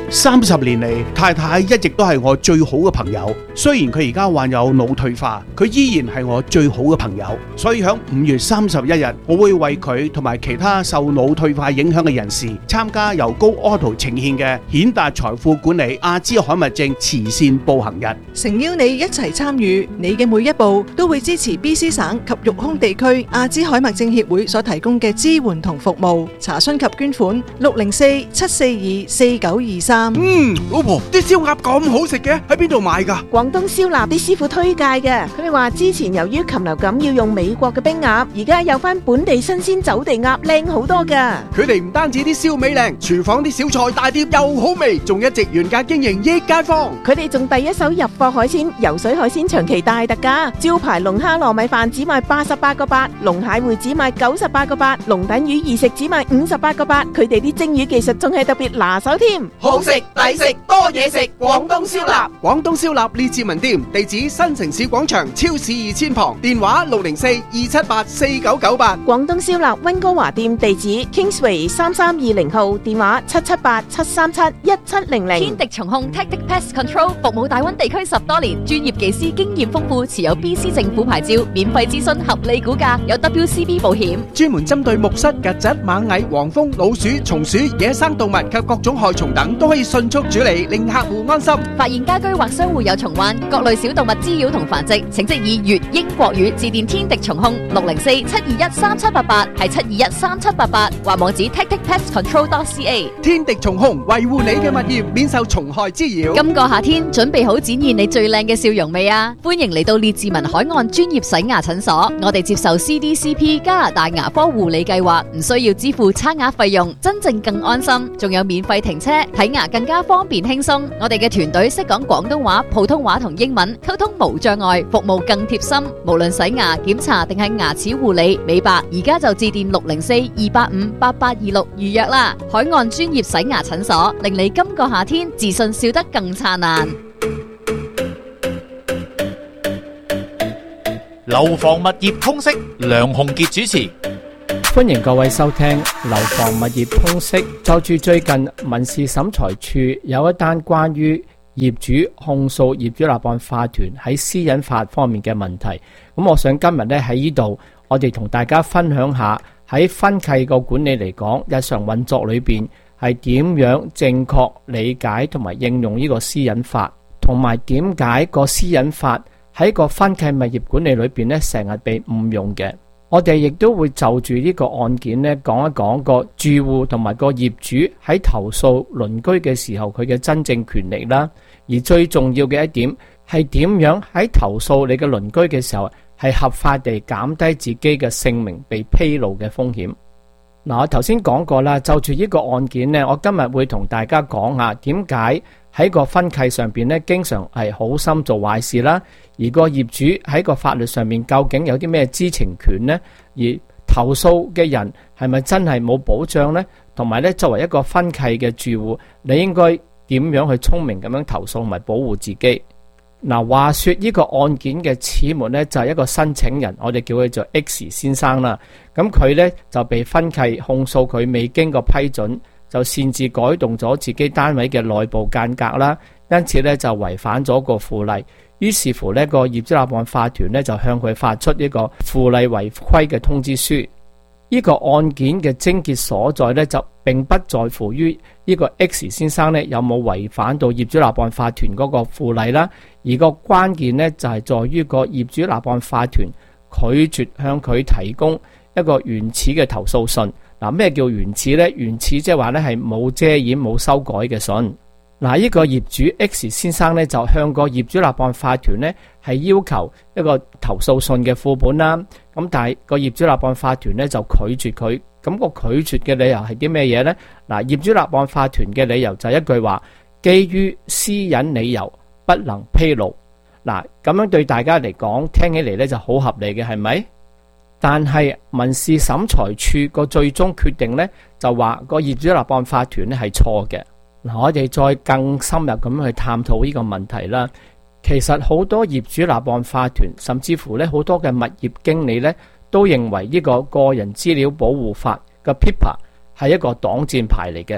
30年嚟，太太一直都係我最好嘅朋友。雖然佢而家患有腦退化，佢依然係我最好嘅朋友。所以喺5月31日，我會為佢同埋其他受腦退化影響嘅人士參加由高柯圖呈獻嘅顯達財富管理阿茲海默症慈善步行日， 誠邀你一齊參與，你嘅每一步都會支持 BC 省及育空地區阿茲海默症協會所提供嘅支援同服務。查詢及捐款604-742-4923。 老婆，啲燒鴨咁好食嘅，喺邊度買㗎？ 廣東燒臘啲師傅推介嘅，佢哋話之前由於禽流感要用美國嘅冰鴨，而家有翻本地新鮮走地鴨，靚好多㗎。 佢哋唔單止啲燒味靚，廚房啲小菜大碟又好味，仲一直原價經營益街坊。 佢哋仲第一手入貨海鮮，游水海鮮長期大特價，招牌龍蝦糯米飯只賣88個8，龍蟹會只賣98個8，龍躉魚二食只賣58個8。佢哋啲蒸魚技術仲係特別拿手添， 好食抵食多嘢食，廣東燒臘。廣東燒臘列治文店，地址新城市廣場超市2000旁，電話604-278-4998。 廣東燒臘溫哥華店地址 Kingsway 3320號，電話778-737-1700。 天敵蟲控 Tactic Pest Control 服務大灣地區10多年，專業技師經驗豐富，持有 BC 政府牌照，免費諮詢，合理估價，有 WCB 保險， 專門針對木蝨、曱甴、螞蟻、黃蜂、老鼠、松鼠、野生動物及各種害蟲等，都可以迅速處理，令客戶安心。 發現家居或商戶有蟲患，各類小動物滋擾同繁殖，請即以粵英國語致電天敵蟲控604-721-3788，係721-3788，或網址 tacticpestcontrol.ca。 天敵蟲控維護你嘅物業免受蟲害滋擾。 今個夏天準備好展現你最靚嘅笑容未啊？歡迎嚟到列治文海岸專業洗牙診所，我哋接受 CDCP 加拿大牙科護理計劃，唔需要支付差額費用，真正更安心，仲有免費停車，睇牙更加方便輕鬆。我哋嘅團隊識講廣東話、普通話同英文，溝通無障礙，服務更貼心。無論洗牙、檢查定係牙齒護理、美白，而家就致電604-285-8826預約啦。海岸專業洗牙診所，令你今個夏天自信笑得更燦爛。 樓房物業通識，梁鴻傑主持。 歡迎各位收聽樓房物業通識。就住最近民事審裁處有一單關於業主控訴業主立案法團喺私隱法方面嘅問題，咁我想今日咧喺呢度，我哋同大家分享下喺分契個管理嚟講，日常運作裏邊係點樣正確理解同埋應用呢個私隱法，同埋點解個私隱法喺個分契物業管理裏邊咧成日被誤用嘅。我哋亦都會就住呢個案件咧講一講個住戶同埋個業主喺投訴鄰居嘅時候佢嘅真正權利啦。而最重要嘅一點係點樣喺投訴你嘅鄰居嘅時候係合法地減低自己嘅姓名被披露嘅風險。嗱，我頭先講過啦，就住呢個案件呢，我今日會同大家講下點解喺個分契上邊呢經常係好心做壞事啦，而個業主喺個法律上面究竟有啲咩知情權呢？而投訴嘅人係咪真係冇保障呢？同埋呢，作為一個分契嘅住戶，你應該點樣去聰明咁樣投訴同埋保護自己？嗱，話說呢個案件嘅始末呢，就係一個申請人，我哋叫佢做 X 先生啦。咁佢呢就被分契控訴佢未經過批准就擅自改動咗自己單位嘅內部間隔啦，因此呢就違反咗個附例。於是乎呢個業主立案法團呢就向佢發出一個附例違規嘅通知書。呢個案件嘅症結所在呢，就並不在乎於呢個 X 先生呢有冇違反到業主立案法團嗰個附例啦，而個關鍵呢，就係在於個業主立案法團拒絕向佢提供一個原始嘅投訴信。嗱，咩叫原始呢？原始即係話呢係冇遮掩冇修改嘅信。嗱，呢個業主 X 先生呢，就向個業主立案法團呢係要求一個投訴信嘅副本啦。咁但係個業主立案法團呢就拒絕佢。咁個拒絕嘅理由係啲咩嘢呢？嗱，業主立案法團嘅理由就係一句話，基於私隱理由不能披露。嗱，咁樣對大家嚟講聽起嚟呢就好合理嘅，係咪？但係民事審裁處個最終決定呢，就話個業主立案法團呢係錯嘅。嗱，我哋再更深入咁去探討呢個問題啦。其實好多業主立案法團，甚至乎呢好多嘅物業經理呢，都認為呢個個人資料保護法嘅 PIPA 係一個擋箭牌嚟嘅。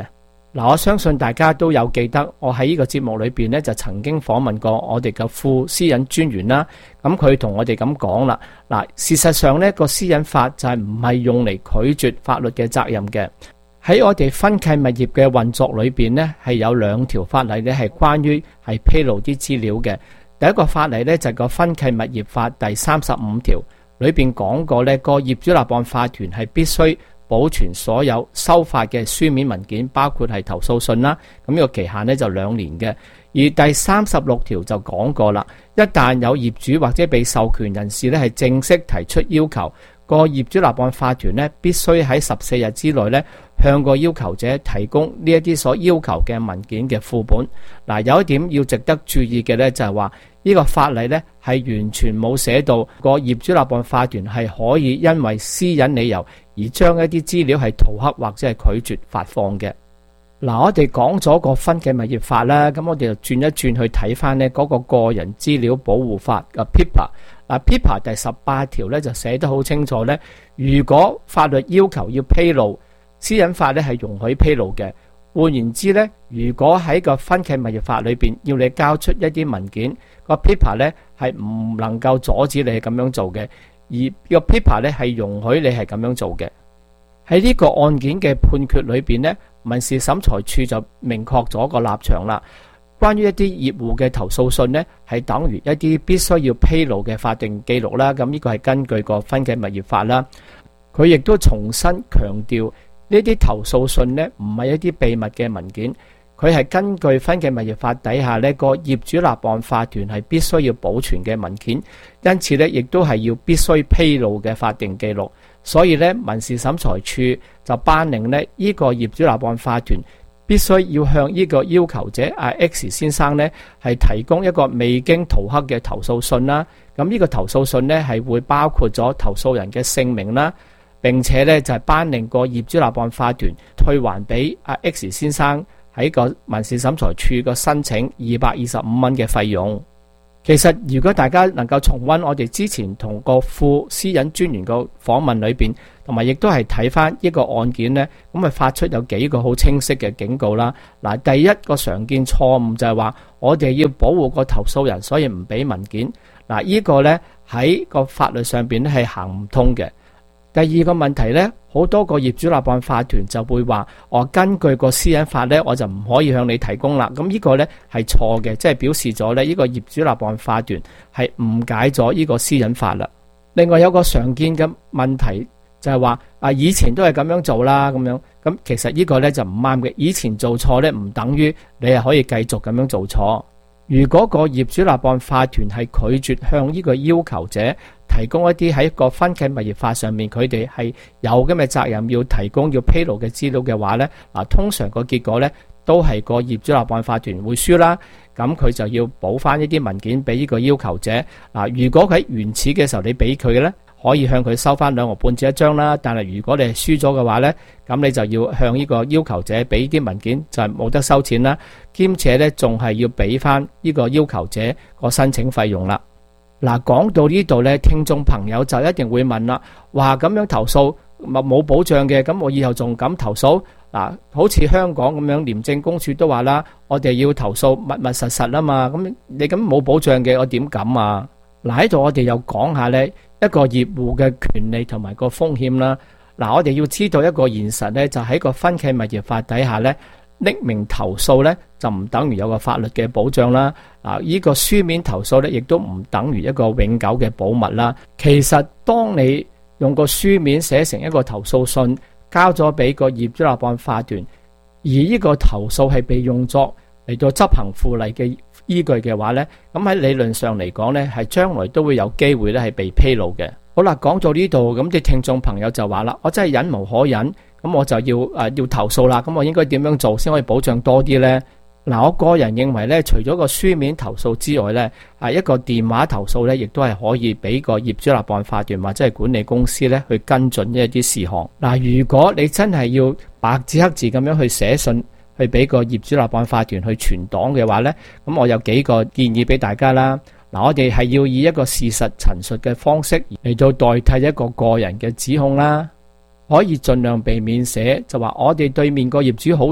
我相信大家都有記得，我喺呢個節目裏邊呢，就曾經訪問過我哋嘅副私隱專員啦。咁佢同我哋咁講啦，事實上呢個私隱法就係唔係用嚟拒絕法律嘅責任嘅。喺我哋分契物業嘅運作裏邊呢，係有2條法例呢係關於係披露啲資料嘅。第一個法例呢，就係個分契物業法第35條裏邊講過呢個業主立案法團係必須保存所有收發嘅書面文件，包括係投訴信啦。咁呢個期限呢就2年嘅。而第36條就講過啦，一旦有業主或者被授權人士呢係正式提出要求，個業主立案法團呢必須喺14日之內呢向個要求者提供呢一啲所要求嘅文件嘅副本。有一點要值得注意嘅呢，就係話呢個法例呢係完全冇寫到個業主立案法團係可以因為私隱理由而將一啲資料係塗黑或者係拒絕發放嘅。我哋講咗個分契物業法啦，咁我哋就轉一轉去睇翻呢嗰個個人資料保護法嘅 PIPA。PIPA 第18條呢就寫得好清楚呢，如果法律要求要披露，私隱法呢係容許披露嘅。換言之呢，如果喺個分契物業法裏邊要你交出一啲文件，個 PIPA 呢係唔能夠阻止你係咁樣做嘅，而個 PIPA 呢係容許你係咁樣做嘅。喺呢個案件嘅判決裏邊呢，民事審裁處就明確咗個立場啦。關於一啲業戶嘅投訴信呢，係等於一啲必須要披露嘅法定記錄啦。咁呢個係根據個分契物業法啦。佢亦都重新強調呢啲投訴信呢唔係一啲秘密嘅文件，佢係根據分契物業法底下呢個業主立案法團係必須要保存嘅文件，因此呢亦都係要必須披露嘅法定記錄。所以呢，民事審裁處就頒令呢呢個業主立案法團必須要向呢個要求者阿 X 先生呢係提供一個未經塗黑嘅投訴信啦。咁呢個投訴信呢係會包括咗投訴人嘅姓名啦，並且呢就係頒令個業主立案法團退還俾阿 X 先生喺個民事審裁處個申請225蚊嘅費用。其實如果大家能夠重溫我哋之前同個副私隱專員個訪問裏邊，同埋亦都係睇翻呢個案件呢，咁咪發出有幾個好清晰嘅警告啦。第一個常見錯誤就係話我哋要保護個投訴人，所以唔俾文件。呢個呢喺個法律上邊咧係行唔通嘅。第二個問題呢，好多個業主立案法團就會話，我根據個私隱法呢，我就唔可以向你提供啦。咁呢個呢係錯嘅，即係表示咗呢個業主立案法團係誤解咗呢個私隱法啦。另外有個常見嘅問題就係話，以前都係咁樣做啦，咁樣咁其實呢個呢就唔啱嘅。以前做錯呢，唔等於你係可以繼續咁樣做錯。如果個業主立案法團係拒絕向呢個要求者提供一啲喺個分契物業法上面佢哋係有咁嘅責任要提供要披露嘅資料嘅話呢，通常個結果呢都係個業主立案法團會輸啦。咁佢就要補翻一啲文件俾呢個要求者。如果喺原始嘅時候你俾佢嘅呢，可以向佢收翻2.5毫紙一張啦。但係如果你係輸咗嘅話呢，咁你就要向呢個要求者俾啲文件，就係冇得收錢啦。兼且呢仲係要俾翻呢個要求者個申請費用啦。講到呢度呢，聽眾朋友就一定會問啦，話咁樣投訴冇保障嘅，咁我以後仲敢投訴？好似香港咁樣，廉政公署都話啦，我哋要投訴密密實實啊嘛，咁你咁冇保障嘅，我點敢啊？喺度我哋又講下呢一個業戶嘅權利同埋個風險啦。我哋要知道一個現實呢，就喺個分契物業法底下呢，匿名投訴呢就唔等於有個法律嘅保障啦。呢個書面投訴呢亦都唔等於一個永久嘅保密啦。其實當你用個書面寫成一個投訴信，交咗俾個業主立案法團，而呢個投訴係被用作嚟到執行附例嘅依據嘅話呢，咁喺理論上嚟講呢，係將來都會有機會咧係被披露嘅。好啦，講到呢度，咁啲聽眾朋友就話啦，我真係忍無可忍，咁我就要投訴啦。咁我應該點樣做先可以保障多啲呢？我個人認為呢，除咗個書面投訴之外呢，一個電話投訴呢，亦都係可以俾個業主立案法團或者係管理公司呢去跟進一啲事項。如果你真係要白紙黑字咁樣去寫信去俾個業主立案法團去存檔嘅話呢，咁我有幾個建議俾大家啦。我哋係要以一個事實陳述嘅方式嚟到代替一個個人嘅指控啦。可以盡量避免寫就話我哋對面個業主好嘈，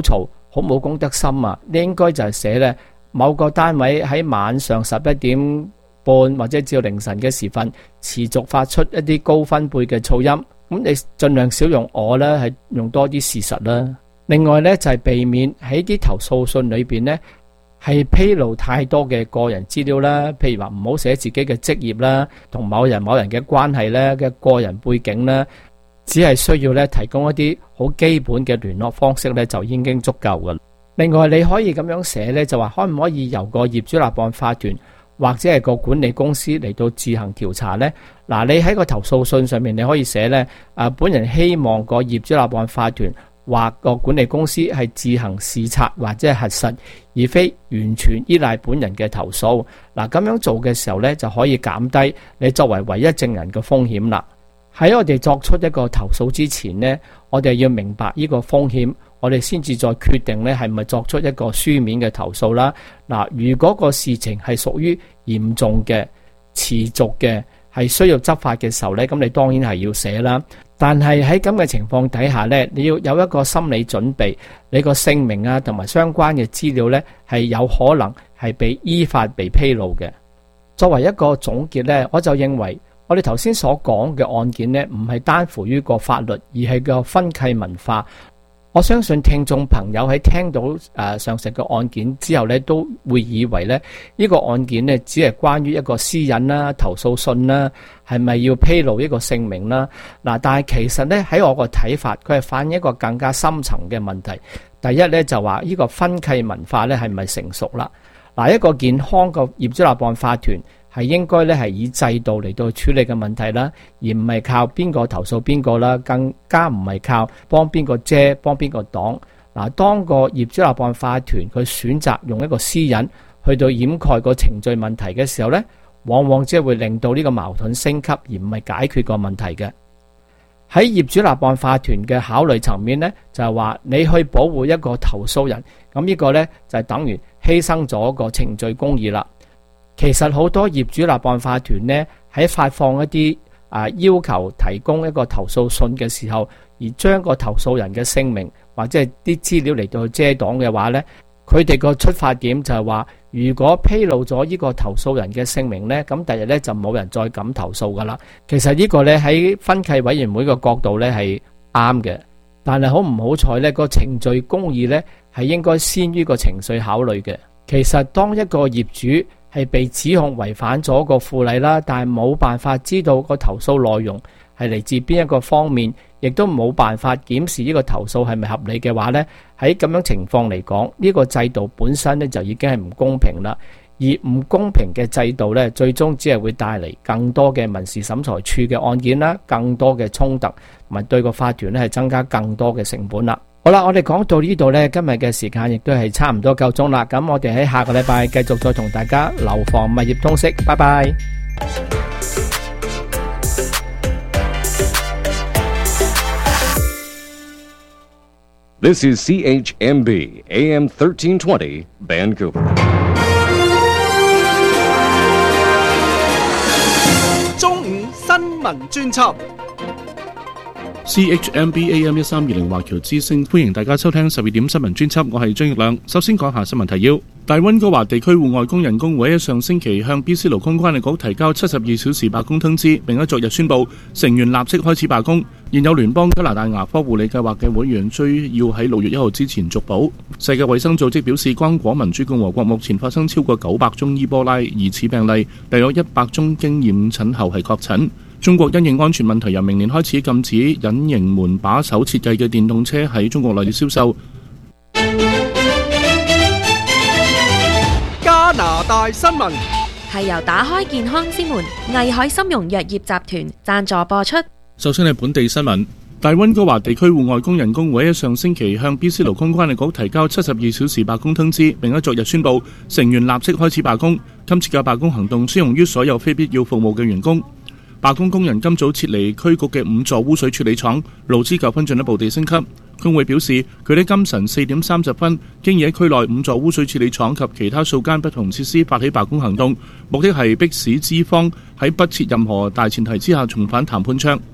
好冇公德心啊！你應該就係寫呢某個單位喺晚上11點半或者至到凌晨嘅時分持續發出一啲高分貝嘅噪音，咁你盡量少用我啦，係用多啲事實啦。另外呢，就係避免喺啲投訴信裏邊呢係披露太多嘅個人資料啦，譬如話唔好寫自己嘅職業啦，同某人嘅關係咧嘅個人背景啦，只係需要咧提供一啲好基本嘅聯絡方式咧就已經足夠噶。另外你可以咁樣寫咧，就話可唔可以由個業主立案法團或者係個管理公司嚟到自行調查呢？嗱，你喺個投訴信上面你可以寫咧，本人希望個業主立案法團或個管理公司係自行視察或者係核實，而非完全依賴本人嘅投訴。嗱，咁樣做嘅時候呢，就可以減低你作為唯一證人嘅風險啦。喺我哋作出一個投訴之前呢，我哋要明白呢個風險，我哋先至再決定呢係咪作出一個書面嘅投訴啦。嗱，如果個事情係屬於嚴重嘅、持續嘅，係需要執法嘅時候呢，咁你當然係要寫啦。但係喺咁嘅情況底下呢，你要有一個心理準備，你個姓名啊同埋相關嘅資料呢，係有可能係被依法被披露嘅。作為一個總結呢，我就認為我哋頭先所講嘅案件呢，唔係單乎於個法律，而係個分契文化。我相信聽眾朋友喺聽到上述嘅案件之後呢，都會以為呢個案件呢，只係關於一個私隱啦、投訴信啦，係咪要披露一個姓名啦？嗱，但係其實呢，喺我個睇法，佢係反映一個更加深層嘅問題。第一呢，就話呢個分契文化呢係咪成熟啦？嗱，一個健康嘅業主立案法團係應該咧係以制度嚟到處理嘅問題啦，而唔係靠邊個投訴邊個啦，更加唔係靠幫邊個遮幫邊個擋。嗱，當個業主立案法團佢選擇用一個私隱去到掩蓋個程序問題嘅時候呢，往往只係會令到呢個矛盾升級，而唔係解決個問題嘅。喺業主立案法團嘅考慮層面呢，就係話你去保護一個投訴人，咁呢個呢，就係等於犧牲咗個程序公義啦。其實好多業主立案法團呢，喺發放一啲要求提供一個投訴信嘅時候，而將個投訴人嘅姓名或者係啲資料嚟到遮擋嘅話呢，佢哋個出發點就係話，如果披露咗呢個投訴人嘅姓名呢，咁第日呢就冇人再敢投訴噶啦。其實呢個呢，喺分契委員會嘅角度呢係啱嘅，但係好唔好彩呢，個程序公義呢係應該先於個程序考慮嘅。其實當一個業主係被指控違反咗個附例啦，但係冇辦法知道個投訴內容係嚟自邊一個方面，亦都冇辦法檢視呢個投訴係咪合理嘅話呢，喺咁樣情況嚟講，呢個制度本身呢就已經係唔公平啦。而唔公平嘅制度呢，最終只係會帶嚟更多嘅民事審裁處嘅案件啦，更多嘅衝突，同埋對個法團呢係增加更多嘅成本啦。好啦，我哋講到呢度呢，今日嘅時間亦都係差唔多夠鐘啦。咁我哋喺下個禮拜繼續再同大家樓房物業通識，拜拜。 This is CHMB AM 1320 Vancouver。 中午新聞專輯。 CHMB AM 1320華僑之聲，歡迎大家收聽12點新聞專輯，我係張奕亮。首先講下新聞提要。大溫哥華地區戶外工人工會喺上星期向 BC 勞工關係局提交72小時罷工通知，並喺昨日宣布成員立即開始罷工。現有聯邦加拿大牙科護理計劃嘅會員需要喺6月1號之前續保。世界衛生組織表示，剛果民主共和國目前發生超過900宗伊波拉疑似病例，大約100宗經驗診後係確診。中國因應安全問題，由明年開始禁止隱形門把手設計嘅電動車喺中國內地銷售。 加拿大新聞係由打開健康之門藝海參茸藥業集團贊助播出。 首先係本地新聞。大溫哥華地區戶外工人工會喺上星期向 BC 勞工關係局提交72小時罷工通知，並喺昨日宣布成員立即開始罷工。今次嘅罷工行動適用於所有非必要服務嘅員工。罷工工人今早撤離區局嘅5座污水處理廠，勞資糾紛進一步地升級。工會表示，佢哋今晨4點30分，經已喺區內5座污水處理廠及其他數間不同設施發起罷工行動，目的係迫使資方喺不設任何大前提之下重返談判桌。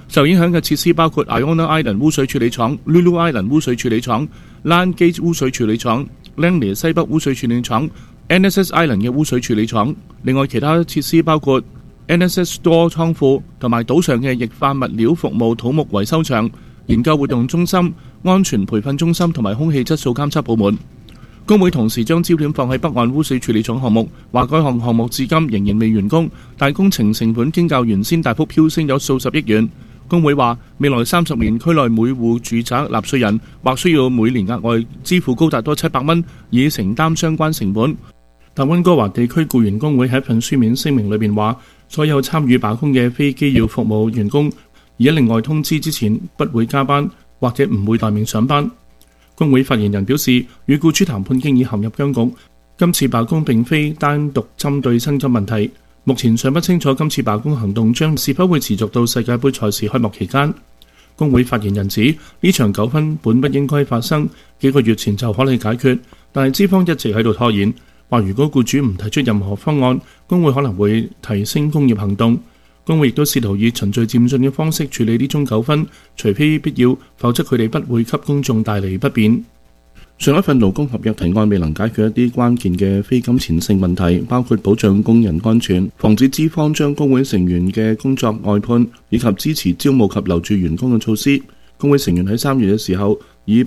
受影響嘅設施包括 Iona Island 污水處理廠、Lulu Island 污水處理廠、Landgate 污水處理廠、Langley 西北污水處理廠、NSS Island 嘅污水處理廠。另外其他設施包括 NSS Store 倉庫同埋島上嘅液化物料服務土木維修場、研究活動中心、安全培訓中心同埋空氣質素監測部門。工會同時將焦點放喺北岸污水處理廠項目，話該項目至今仍然未完工，但工程成本經較原先大幅飆升有數十億元。工會話未來30年區內每戶住宅納稅人或需要每年額外支付高達多700蚊，以承擔相關成本。但溫哥華地區僱員工會喺一份書面聲明裏面話，所有參與罷工嘅非機要服務員工而喺另外通知之前不會加班或者唔會待命上班。工會發言人表示，與僱主談判經已陷入僵局，今次罷工並非單獨針對薪金問題，目前尚不清楚今次罷工行動將是否會持續到世界盃賽事開幕期間。工會發言人指，呢場糾紛本不應該發生，幾個月前就可以解決，但係資方一直喺度拖延，話如果僱主唔提出任何方案，工會可能會提升工業行動。工會亦都試圖以循序漸進嘅方式處理呢種糾紛，除非必要，否則佢哋不會給公眾帶嚟不便。上一份勞工合約提案未能解決一啲關鍵嘅非金錢性問題，包括保障工人安全、防止資方將工會成員嘅工作外判，以及支持招募及留住員工嘅措施。工會成員喺3月嘅時候以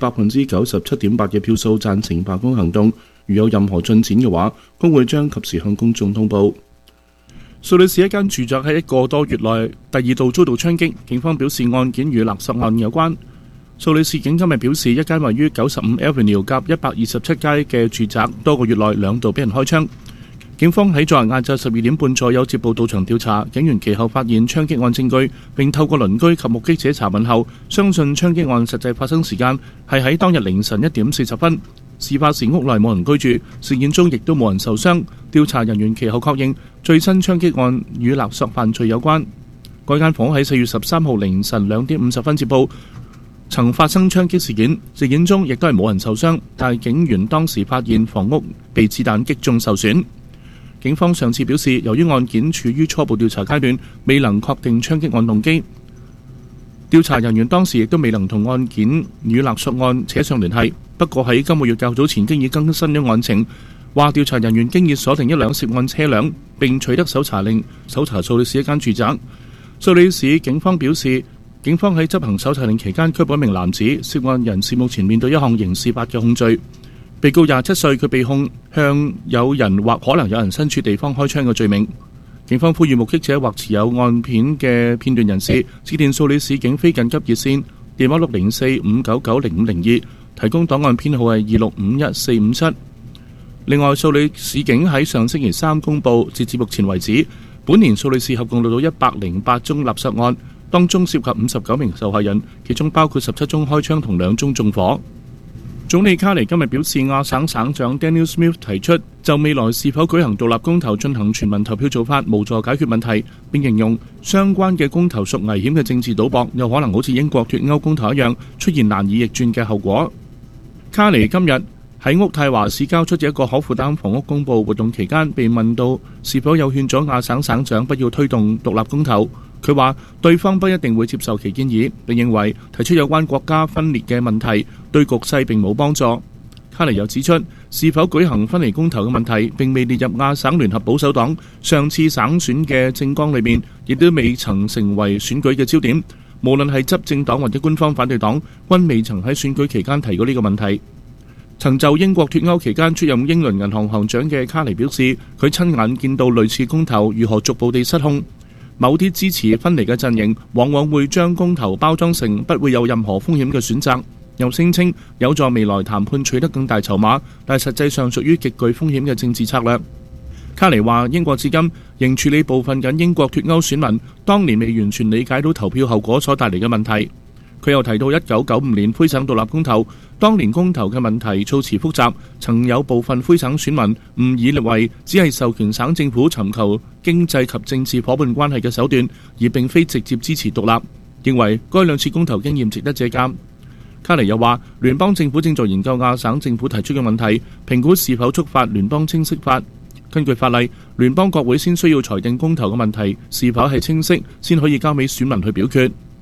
97.8% 嘅票數贊成罷工行動，如有任何進展嘅話，工會將及時向公眾通報。蘇黎世一間住宅喺1個多月內第2度遭到槍擊，警方表示案件與勒索案有關。蘇黎世警今日表示，一間位於95 Avenue 夾127街嘅住宅多個月內2度俾人開槍。警方喺昨日晏晝12點半左右接報到場調查，警員其後發現槍擊案證據，並透過鄰居及目擊者查問後，相信槍擊案實際發生時間係喺當日凌晨1點40分。事發時屋內冇人居住，事件中亦都冇人受傷。調查人員其後確認最新槍擊案與勒索犯罪有關。該間房喺4月13號凌晨2點50分接報曾發生槍擊事件，事件中亦都係冇人受傷，但係警員當時發現房屋被子彈擊中受損。警方上次表示，由於案件處於初步調查階段，未能確定槍擊案動機。調查人員當時亦都未能同案件與勒索案扯上聯繫。不過喺今個月較早前經已更新咗案情，話調查人員經已鎖定一輛涉案車輛，並取得搜查令，搜查蘇黎世一間住宅。蘇黎世警方表示，警方喺執行搜查令期間拘捕一名男子，涉案人士目前面對一項刑事法嘅控罪。被告27歲，佢被控向有人或可能有人身處地方開槍嘅罪名。警方呼籲目擊者或持有案片嘅片段人士致電蘇黎世警非緊急熱線電話604-599-0502，提供檔案編號係2651457。另外，蘇黎世警喺上星期3公佈，截至目前為止，本年蘇黎世合共錄到108宗勒索案，當中涉及59名受害人，其中包括17宗開槍同2宗縱火。總理卡尼今日表示，亞省省長 Daniel Smith 提出就未來是否舉行獨立公投進行全民投票做法無助解決問題，並形容相關嘅公投屬危險嘅政治賭博，有可能好似英國脫歐公投一樣出現難以逆轉嘅後果。卡尼今日喺渥太華市交出一個可負擔房屋公佈活動期間，被問到是否有勸咗亞省省長不要推動獨立公投，佢話對方不一定會接受其建議，並認為提出有關國家分裂嘅問題對局勢並冇幫助。卡尼又指出，是否舉行分離公投嘅問題並未列入亞省聯合保守黨上次省選嘅政綱裏面，亦都未曾成為選舉嘅焦點。無論係執政黨或者官方反對黨，均未曾喺選舉期間提過呢個問題。曾就英國脫歐期間出任英倫銀行行長嘅卡尼表示，佢親眼見到類似公投如何逐步地失控。某啲支持分離嘅陣營往往會將公投包裝成不會有任何風險嘅選擇，又聲稱有助未來談判取得更大籌碼，但實際上屬於極具風險嘅政治策略。卡尼話，英國至今仍處理部分緊英國脫歐選民當年未完全理解到投票後果所帶嚟嘅問題。佢又提到1995年灰省獨立公投，當年公投嘅問題措辭複雜，曾有部分灰省選民誤以為只係授權省政府尋求經濟及政治夥伴關係嘅手段，而並非直接支持獨立，認為該2次公投經驗值得借鑑。卡尼又話，聯邦政府正在研究亞省政府提出嘅問題，評估是否觸發聯邦清晰法。根據法例，聯邦國會先需要裁定公投嘅問題是否係清晰，先可以交俾選民去表決。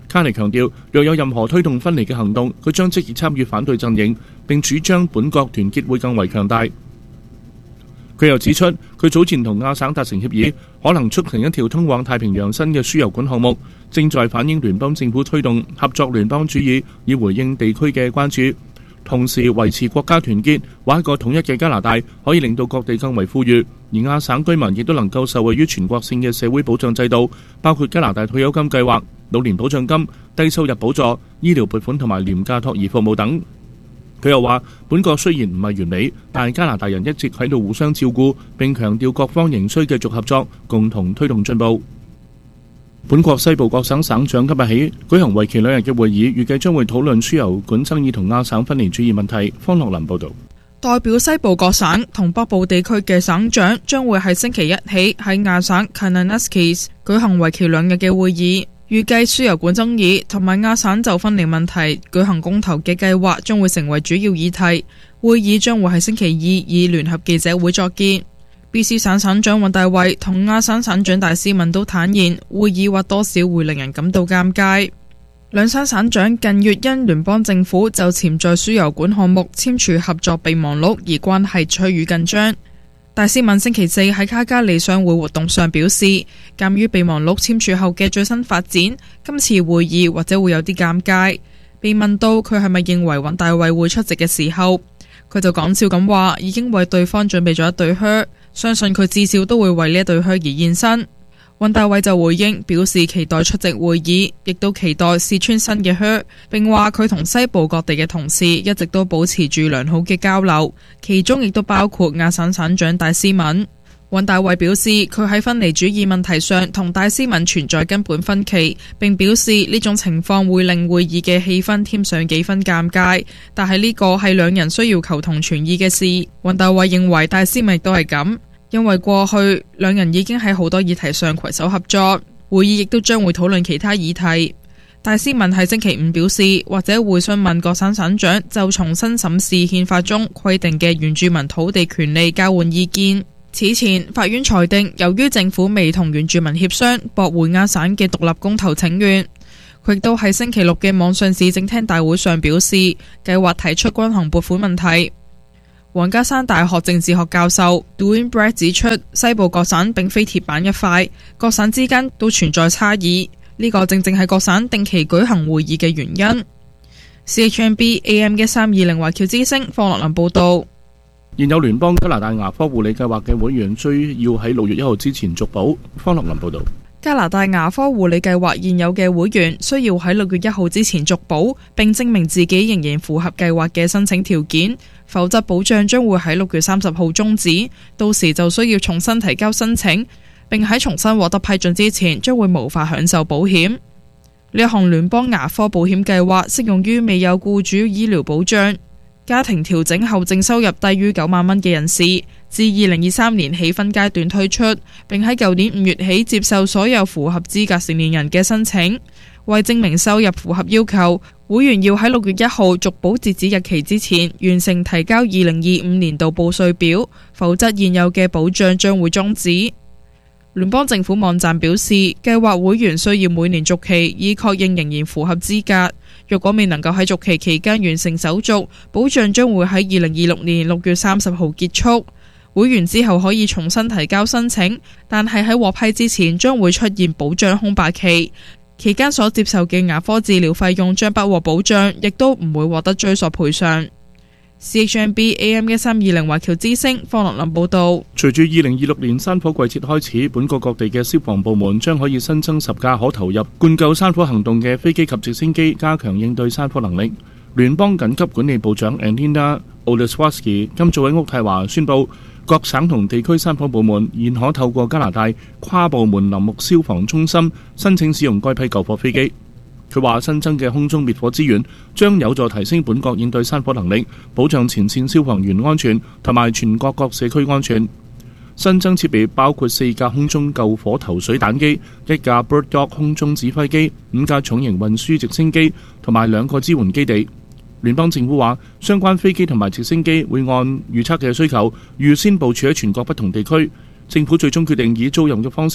卡尼強調，若有任何推動分離嘅行動，佢將積極參與反對陣營，並主張本國團結會更為強大。佢又指出，佢早前同亞省達成協議，可能促成一條通往太平洋新嘅輸油管項目，正在反映聯邦政府推動合作聯邦主義，以回應地區嘅關注，同時維持國家團結。話一個統一嘅加拿大可以令到各地更為富裕，而亞省居民亦都能夠受惠於全國性嘅社會保障制度，包括加拿大退休金計劃、老年保障金、低收入補助、醫療撥款同埋廉價托兒服務等。佢又話，本國雖然唔係完美，但加拿大人一直喺度互相照顧，並強調各方仍需繼續合作，共同推動進步。本國西部各省省長今日起舉行為期2日嘅會議，預計將會討論輸油管爭議同亞省分離主義問題。方樂林報導。 代表西部各省同北部地區嘅省長將會喺星期一起喺亞省 Kananaskis 舉行為期2日嘅會議。預計輸油管爭議同埋亞省就分離問題舉行公投嘅計劃將會成為主要議題。會議將會喺星期2以聯合記者會作結。BC 省省長尹大衛同亞省省長戴斯文都坦言，會議或多少會令人感到尷尬。兩省省長近月因聯邦政府就潛在輸油管項目簽署合作備忘錄而關係趨於緊張。戴斯文星期4喺卡加利商會活動上表示，鑑於備忘錄簽署後嘅最新發展，今次會議或者會有啲尷尬。被問到佢係咪認為尹大衛會出席嘅時候，佢就講笑咁話已經為對方準備咗一對靴，相信佢至少都會為呢一對靴而現身。尹大衛就回應表示期待出席會議，亦都期待試穿新嘅靴，並話佢同西部各地嘅同事一直都保持住良好嘅交流，其中亦都包括亞省省長戴斯文。尹大衛表示佢喺分離主義問題上同戴斯文存在根本分歧，並表示呢種情況會令會議嘅氣氛添上幾分尷尬，但係呢個係兩人需要求同存異嘅事。尹大衛認為戴斯文亦都係咁。因為過去兩人已經喺好多議題上攜手合作，會議亦都將會討論其他議題。戴斯文喺星期5表示，或者會詢問各省省長就重新審視憲法中規定嘅原住民土地權利交換意見。此前，法院裁定由於政府未同原住民協商駁回亞省嘅獨立公投請願，佢亦都喺星期6嘅網上市政廳大會上表示，計劃提出均衡撥款問題。皇家山大學政治學教授 Dwayne Brett 指出，西部各省並非鐵板一塊，各省之間都存在差異，呢個正正係各省定期舉行會議嘅原因。CHMB AM1320華僑之聲方樂林報道。 現有聯邦加拿大牙科護理計劃嘅會員需要喺6月1號之前續保。方樂林報道。 加拿大牙科護理計劃現有嘅會員需要喺6月1號之前續保，並證明自己仍然符合計劃嘅申請條件，否則保障將會喺6月30號終止，到時就需要重新提交申請，並喺重新獲得批准之前將會無法享受保險。呢一項聯邦牙科保險計劃適用於未有僱主醫療保障、家庭調整後淨收入低於9萬蚊嘅人士，自2023年起分階段推出，並喺舊年5月起接受所有符合資格成年人嘅申請。為證明收入符合要求，會員要喺6月1號續保截止日期之前完成提交2025年度報稅表，否則現有嘅保障將會終止。聯邦政府網站表示，計劃會員需要每年續期，以確認仍然符合資格。若果未能夠喺續期期間完成手續，保障將會喺2026年6月30號結束。會員之後可以重新提交申請，但係喺獲批之前將會出現保障空白期，期間所接受嘅牙科治療費用將不獲保障，亦都唔會獲得追索賠償。CHMB AM1320華僑之聲方樂林報道。 隨住2026年山火季節開始，本國各地嘅消防部門將可以新增10架可投入灌救山火行動嘅飛機及直升機，加強應對山火能力。聯邦緊急管理部長 Antina Oleswarsky 今早喺渥太華宣布，各省同地區山火部門現可透過加拿大跨部門林木消防中心申請使用該批救火飛機。佢話新增嘅空中滅火資源將有助提升本國應對山火能力，保障前線消防員安全同埋全國各社區安全。新增設備包括4架空中救火投水彈機、1架 Bird Dog 空中指揮機、5架重型運輸直升機同埋2個支援基地。聯邦政府話，相關飛機同埋直升機會按預測嘅需求預先部署喺全國不同地區。政府最終決定以租賃嘅方式，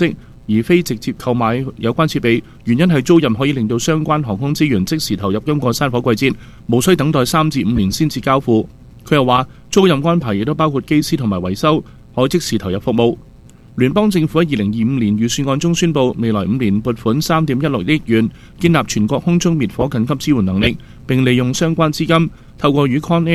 而非直接購買有關設備，原因係租賃可以令到相關航空資源即時投入今個山火季節，無需等待3至5年先至交付。佢又話，租賃安排亦都包括機師同埋維修，可即時投入服務。聯邦政府喺2025年預算案中宣布，未來5年撥款3.16億元，建立全國空中滅火緊急支援能力，並利用相關資金，透過與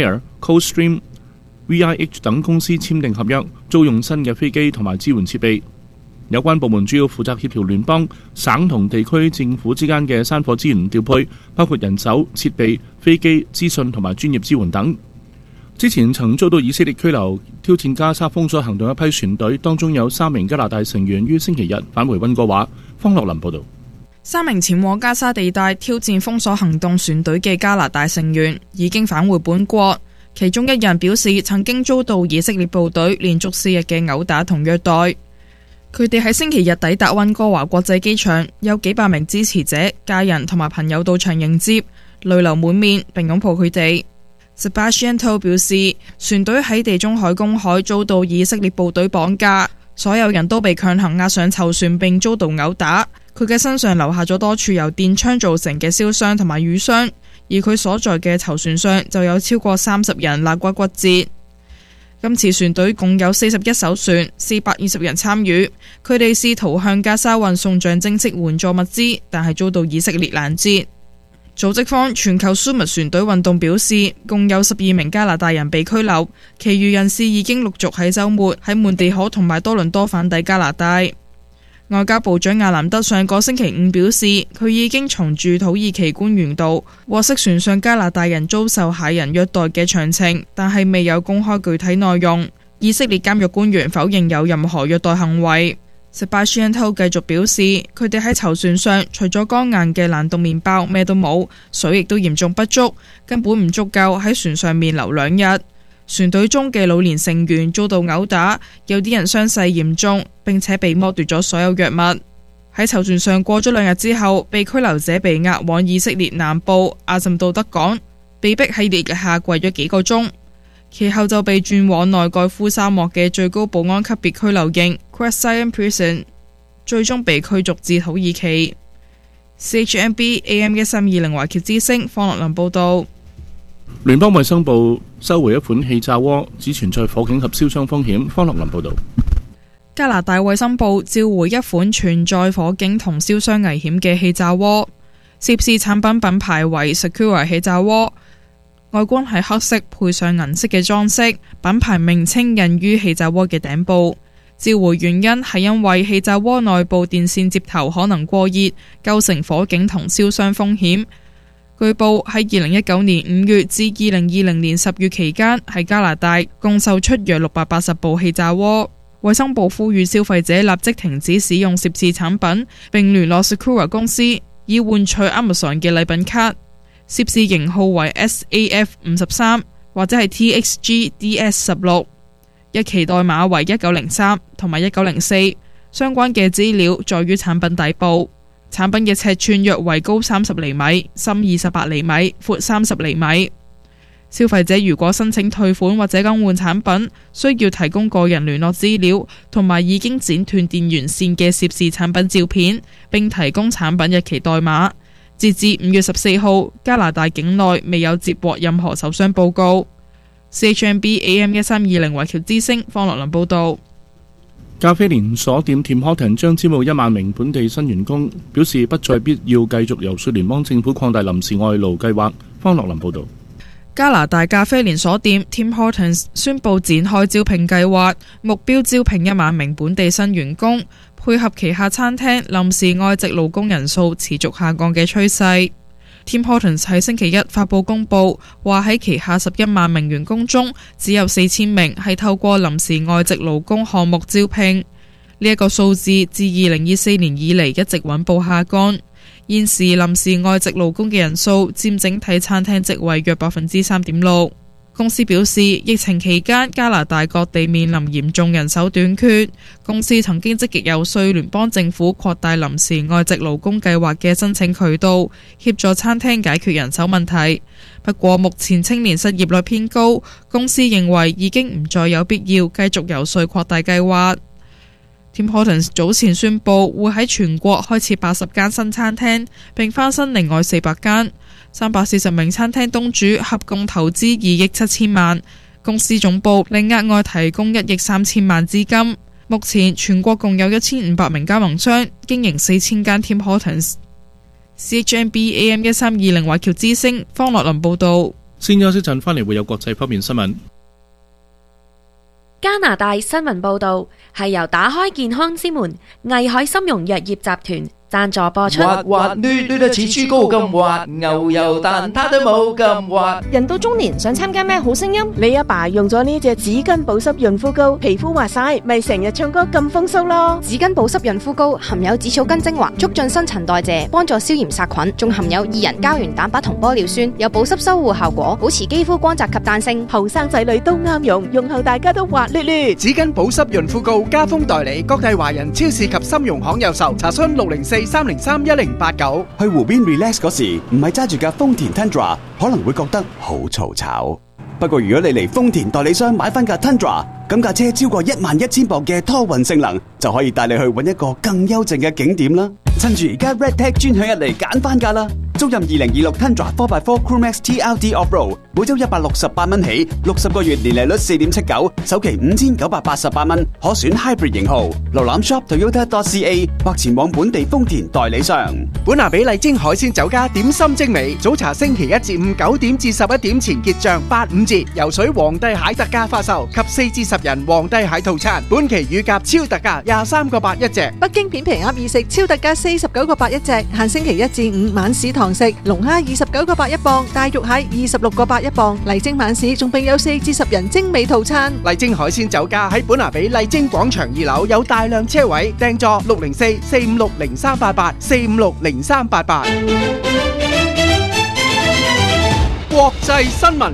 Conair、Coldstream、VIH 等公司簽訂合約，租用新嘅飛機同埋支援設備。有關部門主要負責協調聯邦、省同地區政府之間嘅山火資源調配，包括人手、設備、飛機、資訊同埋專業支援等。之前曾遭到以色列拘留挑戰加沙封鎖行動一批船隊，當中有3名加拿大成員於星期日返回溫哥華。方樂林報導。 3名前往加沙地帶挑戰封鎖行動船隊嘅加拿大成員已經返回本國，其中一人表示曾經遭到以色列部隊連續4日嘅毆打同虐待。佢哋喺星期日抵達溫哥華國際機場，有幾百名支持者、家人同埋朋友到場迎接，淚流滿面並擁抱佢哋。Sebastian To 表示，船隊喺地中海公海遭到以色列部隊綁架，所有人都被強行押上囚船並遭到毆打。佢嘅身上留下咗多處由電槍造成嘅燒傷同埋瘀傷，而佢所在嘅囚船上就有超過30人肋骨骨折。今次船隊共有41艘船，420人參與，佢哋試圖向加沙運送象徵式援助物資，但係遭到以色列攔截。組織方全球蘇密船隊運動表示，共有12名加拿大人被拘留，其餘人士已經陸續喺週末喺門地可同埋多倫多返抵加拿大。外交部長亞蘭德上個星期5表示，佢已經從駐土耳其官員度獲悉船上加拿大人遭受駭人虐待嘅詳情，但係未有公開具體內容。以色列監獄官員否認有任何虐待行為。Sebastian To 繼續表示，佢哋喺囚船上除咗乾硬嘅冷凍麵包，咩都冇，水亦都嚴重不足，根本唔足夠喺船上面留2日。船隊中嘅老年成員遭到毆打，有啲人傷勢嚴重，並且被剝奪咗所有藥物。喺囚船上過咗2日之後，被拘留者被押往以色列南部阿什杜德港，被逼喺烈日下跪咗幾個鐘，其後就被轉往內蓋夫沙漠嘅最高保安級別拘留營 Krest Zion Prison， 最終被驅逐至土耳其。CHMB AM1320 華僑之聲方樂林報道。 聯邦衛生部收回一款氣炸鍋，只存在火警及燒傷風險。方樂林報道。 加拿大衛生部召回一款存在火警同燒傷危險嘅氣炸鍋，涉事產品品牌為 Secura 氣炸鍋，外觀係黑色配上銀色嘅裝飾，品牌名稱印於氣炸鍋嘅頂部。召回原因係因為氣炸鍋內部電線接頭可能過熱，構成火警同燒傷風險。據報喺2019年5月至2020年10月期間，喺加拿大共售出約680部氣炸鍋。衛生部呼籲消費者立即停止使用涉事產品，並聯絡 Secura 公司以換取 Amazon 嘅禮品卡。涉事型號為 SAF53 或者係 TXGDS16， 日期代碼為1903同埋1904。相關嘅資料在於產品底部。產品嘅尺寸約為高30厘米、深28厘米、闊30厘米。消費者如果申請退款或者更換產品，需要提供個人聯絡資料同埋已經剪斷電源線嘅涉事產品照片，並提供產品日期代碼。截至5月14號，加拿大境內未有接獲任何受傷報告。CHMB AM1320 華僑之聲方樂林報道。 咖啡連鎖店 Tim Hortons 將招募1萬名本地新員工，表示不再必要繼續遊說聯邦政府擴大臨時外勞計劃。方樂林報道。 加拿大咖啡連鎖店 Tim Hortons 宣布展開招聘計劃，目標招聘1萬名本地新員工，配合旗下餐廳臨時外籍勞工人數持續下降嘅趨勢。Tim Hortons 喺星期一發佈公佈，話喺旗下11萬名員工中，只有4000名係透過臨時外籍勞工項目招聘。呢一個數字自2024年以嚟一直穩步下降。現時臨時外籍勞工嘅人數佔整體餐廳職位約 3.6%。公司表示，疫情期間加拿大各地面臨嚴重人手短缺，公司曾經積極遊說聯邦政府擴大臨時外籍勞工計劃嘅申請渠道，協助餐廳解決人手問題。不過目前青年失業率偏高，公司認為已經唔再有必要繼續遊說擴大計劃。 Tim Hortons 早前宣布會喺全國開設80間新餐廳，並翻新另外400間。340名餐廳東主合共投資2億7千萬，公司總部另額外提供1億3千萬資金。目前全國共有1500名加盟商，經營4000間 Tim Hortons。CHMB AM 1320華僑之聲方樂林報道。 先休息陣，翻嚟會有國際方面新聞。 加拿大新聞報導係由打開健康之門藝海參茸藥業集團贊助播出。 滑滑捋捋得似豬膏咁滑，牛油蛋撻都冇咁滑。 人到中年想參加咩好聲音？你阿爸用咗呢隻紙巾保濕潤膚膏，皮膚滑晒，咪成日唱歌咁風騷咯。 紙巾保濕潤膚膏含有紫草根精華，促進新陳代謝，幫助消炎殺菌，仲含有2人膠原蛋白同玻尿酸，有保濕修護效果，保持肌膚光澤及彈性。 後生仔女都啱用，用後大家都滑捋捋。 紙巾保濕潤膚膏加封代理各大華人超市及參茸行有售，查詢604-303-1089。 去湖邊 relax 嗰時，唔係揸住架豐田 Tundra， 可能會覺得好嘈吵。不過如果你嚟豐田代理商買翻架 Tundra， 咁架車超過11000磅嘅拖運性能，就可以帶你去搵一個更幽靜嘅景點啦。趁住而家 RedTag 專享日嚟揀翻架啦！租任2026 Tundra 4x4 Crew Max TRD Off-Road， 每週168蚊起，60個月年利率 4.79%， 首期5988蚊，可選 Hybrid 型號。瀏覽 shop.toyota.ca 或前往本地豐田代理商。 本拿比麗晶海鮮酒家點心精美，早茶星期1至5 9點至11點前結賬85折，游水皇帝蟹特價發售及4至10人皇帝蟹套餐，本期乳鴿超特價23個8一隻。 北京片皮鴨易食超特價49個8一隻，限星期1至5晚市堂食。龍蝦29個8一磅，大肉蟹26個8一磅。麗晶晚市仲並有4至10人精美套餐。 麗晶海鮮酒家喺本拿比麗晶廣場2樓有大量車位，訂座604-456-0388 456-0388。國際新聞。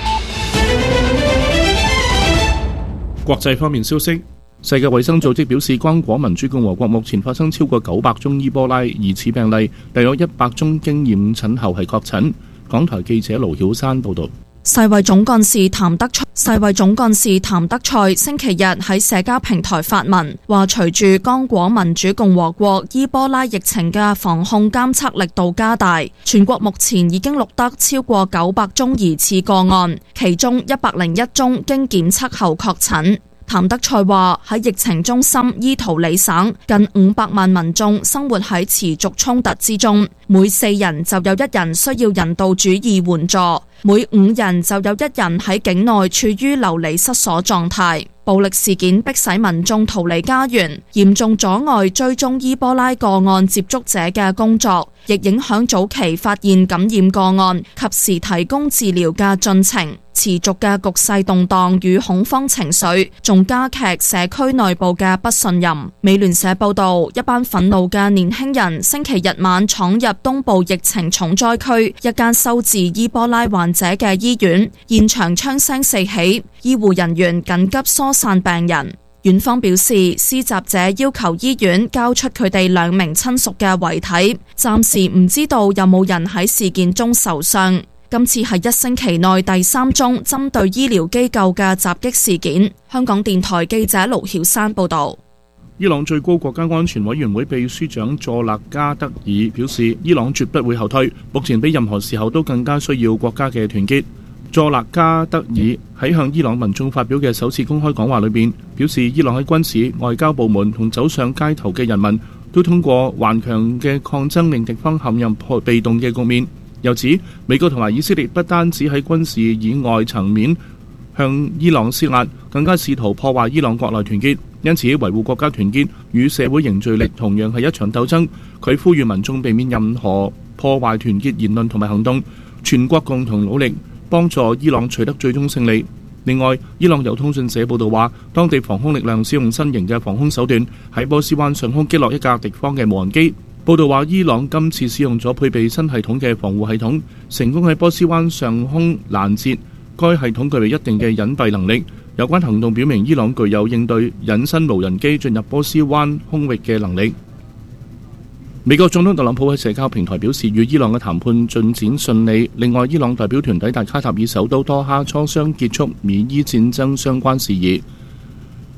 國際方面消息，世界衛生組織表示，剛果民主共和國目前發生超過900宗伊波拉疑似病例，大約100宗經驗診後係確診。港台記者盧曉山報道。 世衛總幹事譚德塞星期日喺社交平台發文，話隨住剛果民主共和國伊波拉疫情嘅防控監測力度加大，全國目前已經錄得超過900宗疑似個案，其中101宗經檢測後確診。譚德塞話喺疫情中心伊圖里省近500萬民眾生活喺持續衝突之中，每4人就有1人需要人道主義援助，每5人就有1人喺境內處於流離失所狀態。暴力事件迫使民眾逃離家園，嚴重阻礙追蹤伊波拉個案接觸者嘅工作，亦影響早期發現感染個案，及時提供治療嘅進程。持續嘅局勢動盪與恐慌情緒，仲加劇社區內部嘅不信任。美聯社報道，一班憤怒嘅年輕人星期日晚闖入東部疫情重災區一間收治伊波拉患者嘅醫院，現場槍聲四起，醫護人員緊急疏散病人。院方表示，施襲者要求醫院交出佢哋2名親屬嘅遺體，暫時唔知道有冇人喺事件中受傷。今次係1星期內第3宗針對醫療機構嘅襲擊事件。香港電台記者盧曉山報道。 伊朗最高國家安全委員會秘書長佐勒加德爾表示，伊朗絕不會後退，目前比任何時候都更加需要國家嘅團結。佐勒加德爾喺向伊朗民眾發表嘅首次公開講話裏邊表示，伊朗喺軍事、外交部門同走上街頭嘅人民都通過頑強嘅抗爭令敵方陷入被動嘅局面。又指美國同埋以色列不單止喺軍事以外層面向伊朗施壓，更加試圖破壞伊朗國內團結，因此維護國家團結與社會凝聚力同樣係一場鬥爭。佢呼籲民眾避免任何破壞團結言論同埋行動，全國共同努力幫助伊朗取得最終勝利。另外，伊朗有通訊社報道話，當地防空力量使用新型嘅防空手段，喺波斯灣上空擊落一架敵方嘅無人機。報道話，伊朗今次使用咗配備新系統嘅防護系統，成功喺波斯灣上空攔截。該系統具備一定嘅隱蔽能力。有關行動表明，伊朗具有應對隱身無人機進入波斯灣空域嘅能力。美國總統特朗普喺社交平台表示，與伊朗嘅談判進展順利。另外，伊朗代表團抵達卡塔爾首都多哈，磋商結束美伊戰爭相關事宜。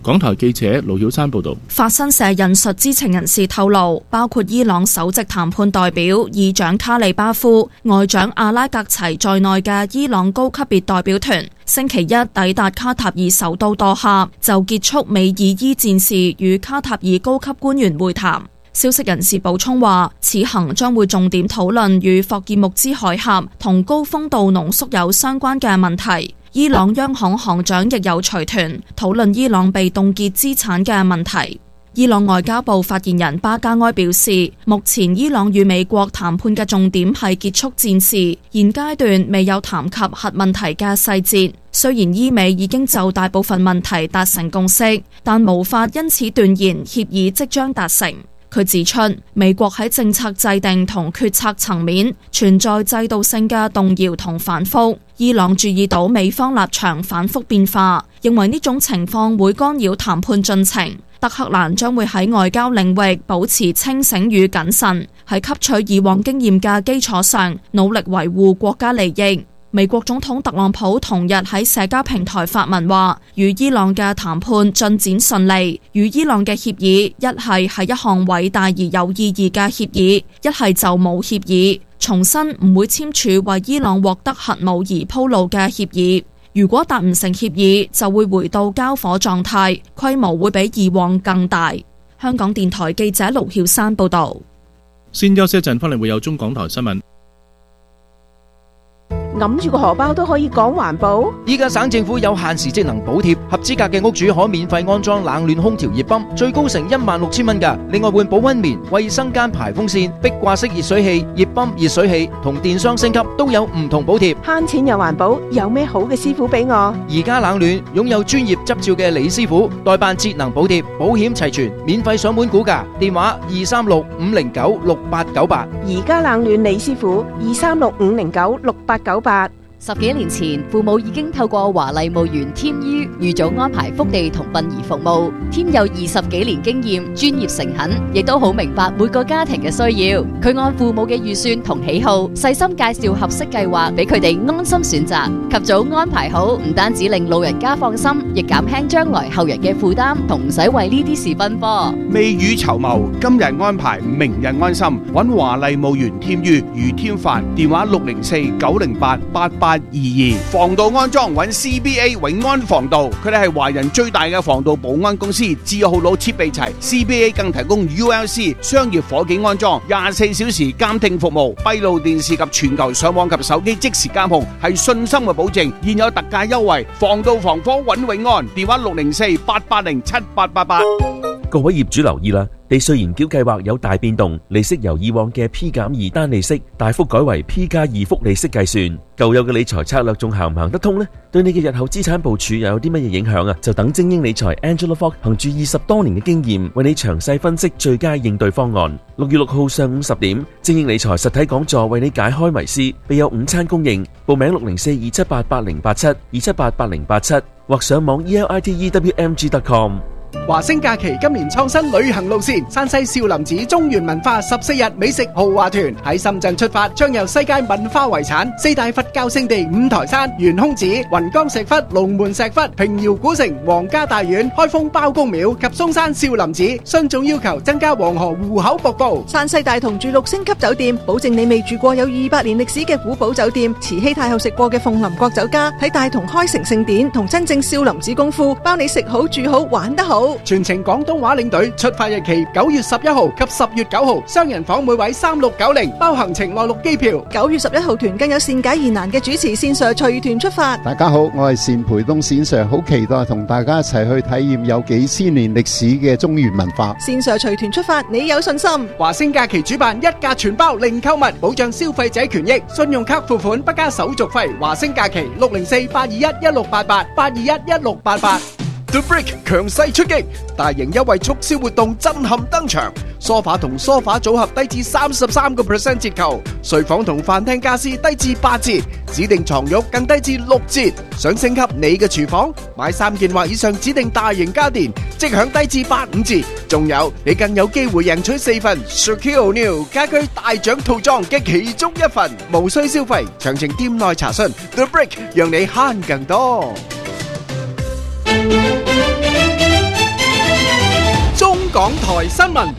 港台記者盧曉山報道。 法新社引述知情人士透露，包括伊朗首席談判代表議長卡利巴夫、外長阿拉格齊在內嘅伊朗高級別代表團星期一抵達卡塔爾首都多哈，就結束美以伊戰士與卡塔爾高級官員會談。消息人士補充話，此行將會重點討論與霍爾木茲海峽同高豐度濃縮鈾相關嘅問題。伊朗央行行長亦有隨團討論伊朗被凍結資產嘅問題。伊朗外交部發言人巴加埃表示，目前伊朗與美國談判嘅重點係結束戰事，現階段未有談及核問題嘅細節。雖然伊美已經就大部分問題達成共識，但無法因此斷言協議即將達成。佢指出，美國喺政策制定同決策層面存在制度性嘅動搖同反覆。伊朗注意到美方立場反覆變化，認為呢種情況會干擾談判進程。德黑蘭將會喺外交領域保持清醒與謹慎，喺吸取以往經驗嘅基礎上，努力維護國家利益。美國總統特朗普同日喺社交平台發文話，與伊朗嘅談判進展順利，與伊朗嘅協議一係一項偉大而有意義嘅協議，一係就冇協議，重申唔會簽署為伊朗獲得核武而鋪路嘅協議。如果達唔成協議，就會回到交火狀態，規模會比以往更大。香港電台記者盧曉山報道。 先休息一陣，翻嚟會有中港台新聞。 揞住個荷包都可以講環保。 依家省政府有限時節能補貼，合資格嘅屋主可免費安裝冷暖空調熱泵，最高成16,000蚊㗎。另外換保溫棉、衛生間排風扇、壁掛式熱水器、熱泵、熱水器同電箱升級都有唔同補貼。 慳錢又環保，有咩好嘅師傅俾我？ 而家冷暖擁有專業執照嘅李師傅代辦節能補貼，保險齊全，免費上門估價，電話236-509-6898。 而家冷暖李師傅236-509-6898。 10幾年前，父母已經透過華麗墓園添於預早安排福地同殯儀服務。添有20幾年經驗，專業誠懇，亦都好明白每個家庭嘅需要。佢按父母嘅預算同喜好，細心介紹合適計劃俾佢哋安心選擇。及早安排好，唔單止令老人家放心，亦減輕將來後人嘅負擔，同唔使為呢啲事奔波。 未雨綢繆，今日安排，明日安心。揾華麗墓園添於余添範，電話604-908-8822。防盜安裝揾 CBA 永安防盜，佢哋係華人最大嘅防盜保安公司，字號佬設備齊。CBA 更提供 ULC 商業火警安裝，24小時監聽服務，閉路電視及全球上網及手機即時監控，係信心嘅保證。現有特價優惠，防盜防火揾永安，電話604-880-7888。 各位業主留意啦，地稅延繳計劃有大變動，利息由以往嘅 P+2 單利息大幅改為 P+2 複利息計算。舊有嘅理財策略仲行唔行得通呢？對你嘅日後資產部署又有啲乜嘢影響啊？就等精英理財 Angela Fogg 憑住20多年嘅經驗，為你詳細分析最佳應對方案。6月6號上午10點，精英理財實體講座為你解開迷思，備有午餐供應。報名604-278-8087 278-8087或上網 elitewmg.com。 華星假期今年創新旅行路線，山西少林寺中原文化14日美食豪華團喺深圳出發，將由世界文化遺產4大佛教聖地五台山、懸空寺、雲岡石窟、龍門石窟、平遙古城、皇家大院、開封包公廟及嵩山少林寺，徇眾要求增加黃河湖口瀑布。 山西大同住6星級酒店，保證你未住過有200年歷史嘅古堡酒店，慈禧太后食過嘅鳳林國酒家，喺大同開成聖典同真正少林寺功夫，包你食好住好玩得好。 全程廣東話領隊，出發日期9月11號及10月9號，雙人房每位3690，包行程內陸機票。 9月11號團更有善解疑難嘅主持線Sir隨團出發。 大家好，我係單培東線Sir，好期待同大家一齊去體驗有幾千年歷史嘅中原文化。 線Sir隨團出發，你有信心？ 華星假期主辦一價全包零購物，保障消費者權益，信用卡付款不加手續費。華星假期604-821-1688 821-1688。The Brick 強勢出擊，大型優惠促銷活動震撼登場，梳化同梳化組合低至33% 折扣，睡房同飯廳家私低至8折，指定床褥更低至6折。想升級你嘅廚房，買3件或以上指定大型家電，即享低至85折。仲有，你更有機會贏取4份 Shaquille O'Neal 家居大獎套裝嘅其中一份，無需消費。詳情店內查詢。The Brick 讓你慳更多。 港台新聞。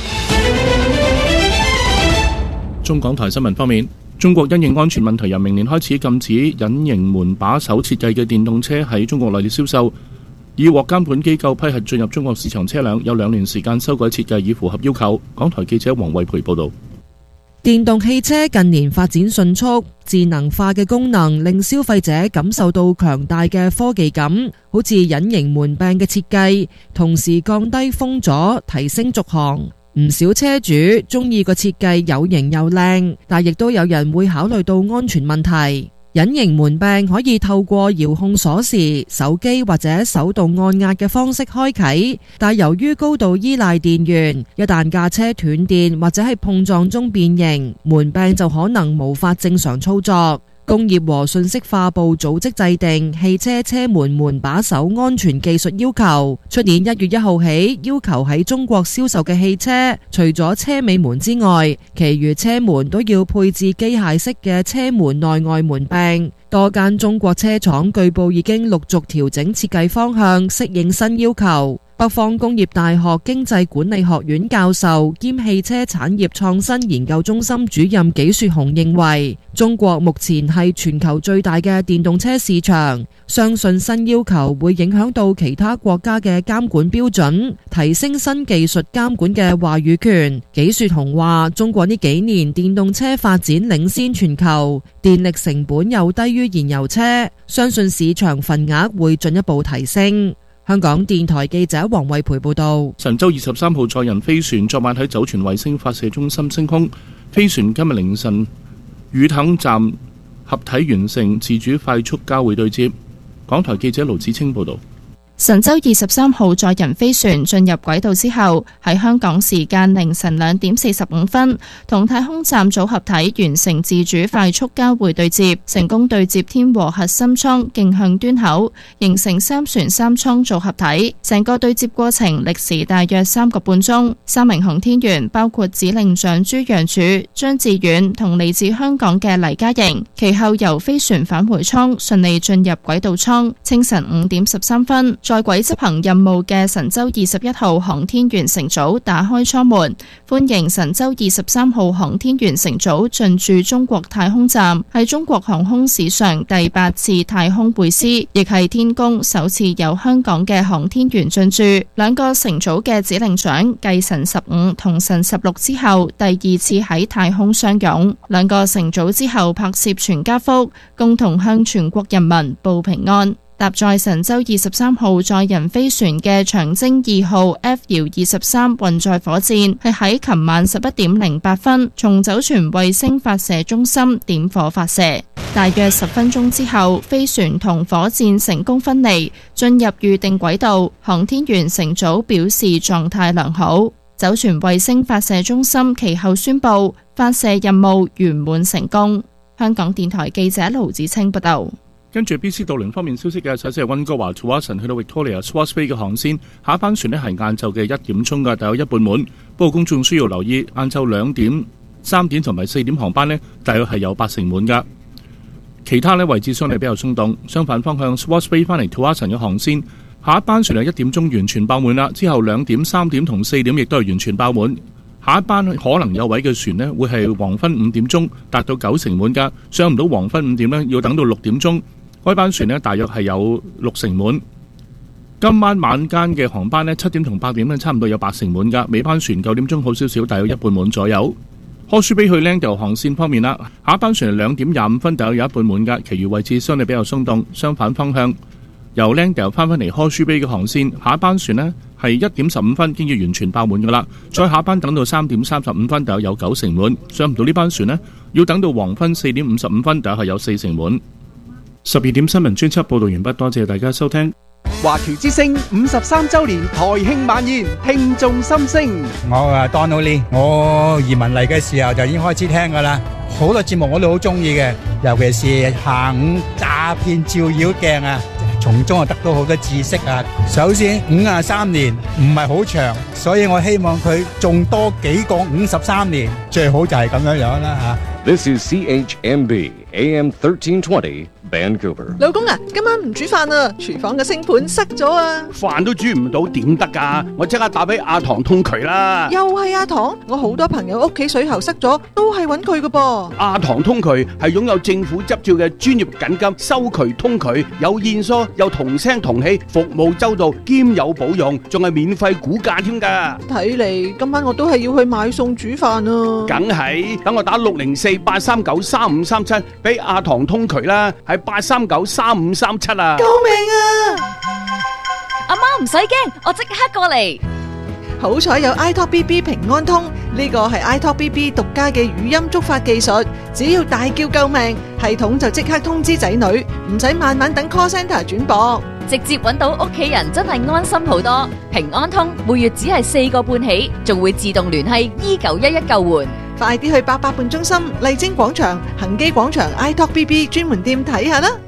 中港台新聞方面，中國因應安全問題，由明年開始禁止隱形門把手設計嘅電動車喺中國內地銷售。已獲監管機構批核進入中國市場車輛有2年時間修改設計以符合要求。港台記者黃慧培報導。 電動汽車近年發展迅速，智能化嘅功能令消費者感受到強大嘅科技感，好似隱形門柄嘅設計，同時降低風阻，提升續航。唔少車主中意個設計有型又靚，但亦都有人會考慮到安全問題。隱形門柄可以透過遙控鎖匙、手機或者手動按壓嘅方式開啟，但由於高度依賴電源，一旦架車斷電或者喺碰撞中變形，門柄就可能無法正常操作。工業和信息化部組織制定汽車車門門把手安全技術要求，出年1月1號起，要求喺中國銷售嘅汽車，除咗車尾門之外，其餘車門都要配置機械式嘅車門內外門柄。多間中國車廠據報已經陸續調整設計方向，適應新要求。北方工業大學經濟管理學院教授兼汽車產業創新研究中心主任紀雪紅認為，中國目前係全球最大嘅電動車市場，相信新要求會影響到其他國家嘅監管標準，提升新技術監管嘅話語權。紀雪紅話，中國呢幾年電動車發展領先全球，電力成本又低於燃油車，相信市場份額會進一步提升。香港電台記者黃慧培報道。 神舟23號載人飛船昨晚喺酒泉衛星發射中心升空，飛船今日凌晨與太空站合體完成自主快速交會對接。港台記者盧子清報道。 神舟23號載人飛船進入軌道之後，喺香港時間凌晨2點45分，同太空站組合體完成自主快速交會對接，成功對接天和核心艙徑向端口，形成3船3艙組合體。成個對接過程歷時大約3個半鐘。3名航天員包括指令長朱楊柱、張志遠同嚟自香港嘅黎嘉瑩，其後由飛船返回艙順利進入軌道艙。清晨5點13分，在軌執行任務嘅神舟21號航天員乘組打開艙門，歡迎神舟23號航天員乘組進駐中國太空站，係中國航空史上第8次太空會師，亦係天宮首次有香港嘅航天員進駐。兩個乘組嘅指令長繼神15同神16之後，第2次喺太空相擁。兩個乘組之後拍攝全家福，共同向全國人民報平安。搭載神舟23號載人飛船嘅長征2號 F-23 運載火箭係喺琴晚11點08分從酒泉衛星發射中心點火發射，大約10分鐘之後，飛船同火箭成功分離，進入預定軌道。航天員乘組表示狀態良好。酒泉衛星發射中心其後宣布發射任務圓滿成功。香港電台記者盧子清報道。 跟住 BC 渡輪方面消息嘅，首先係溫哥華 Tsawwassen 去到 Victoria Swartz Bay 嘅航線，下一班船呢係晏晝嘅1點鐘嘅，大約一半滿。不過公眾需要留意，晏晝2點、3點同埋4點航班呢，大約係有80%滿㗎。其他呢位置相對比較鬆動。相反方向 Swartz Bay 翻嚟 Tsawwassen 嘅航線，下一班船係1點鐘完全爆滿啦，之後2點、3點同4點亦都係完全爆滿。下一班可能有位嘅船呢，會係黃昏5點鐘達到90%滿㗎，上唔到黃昏5點呢，要等到6點鐘。開班船呢，大約係有60%滿。今晚晚間嘅航班呢，7點同8點呢，差唔多有80%滿㗎。尾班船9點鐘好少少，大約一半滿左右。柯舒比去 Langdale 航線方面啦，下一班船係2點25分，大約有一半滿㗎。其餘位置相對比較鬆動。相反方向，由 Langdale 翻嚟柯舒比嘅航線，下一班船呢係1點15分，已經要完全爆滿㗎啦。再下一班等到3點35分，大約有90%滿。上唔到呢班船呢，要等到黃昏4點55分，大約係有40%滿。12點新聞專輯報道完畢，多謝大家收聽。 華僑之聲53週年台慶晚宴，聽眾心聲。 我Donald Lee， 我移民嚟嘅時候就已經開始聽噶啦，好多節目我都好中意嘅，尤其是下午詐騙照妖鏡啊，從中得到好多知識啊。首先53年唔係好長，所以我希望佢仲多幾個53年，最好就係咁樣樣啦吓。 This is CHMB AM 1320, Vancouver. 老公啊，今晚唔煮飯啊，廚房嘅星盤塞咗啊！ 飯都煮唔到點得㗎？我即刻打俾阿唐通渠啦！ 又係阿唐，我好多朋友屋企水喉塞咗，都係揾佢㗎噃。 阿唐通渠係擁有政府執照嘅專業緊急收渠通渠，有現疏又同聲同氣，服務周到兼有保用，仲係免費估價添㗎。 睇嚟今晚我都係要去買餸煮飯啊！ 梗係，等我打604-839-3537俾阿唐通渠啦，係839-3537啊！ 救命啊！ 阿媽唔使驚，我即刻過嚟。 好彩有 iTalk BB 平安通，呢個係 iTalk BB 獨家嘅語音觸發技術，只要大叫救命，系統就即刻通知仔女，唔使慢慢等 call center 轉駁， 直接揾到屋企人真係安心好多。平安通每月只係4個半起，仲會自動聯繫2911救援。 快啲去88伴中心、麗晶廣場、恒基廣場 iTalk BB 專門店睇下啦！